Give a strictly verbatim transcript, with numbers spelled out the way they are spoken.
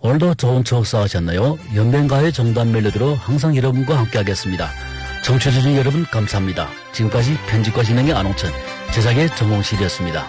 오늘도 좋은 추억 쌓으셨나요? 연변가의 정단 멜로디로 항상 여러분과 함께 하겠습니다. 청취해주신 여러분 감사합니다. 지금까지 편집과 진행의 안홍천, 제작의 정홍실이었습니다.